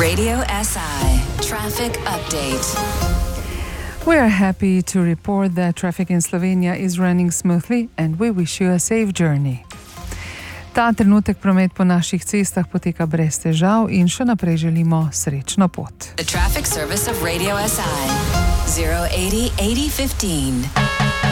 Radio SI Traffic Update. We are happy to report that traffic in Slovenia is running smoothly and we wish you a safe journey. Ta trenutek promet po naših cestah poteka brez težav in še naprej želimo srečno pot. The traffic service of Radio SI 080 8015.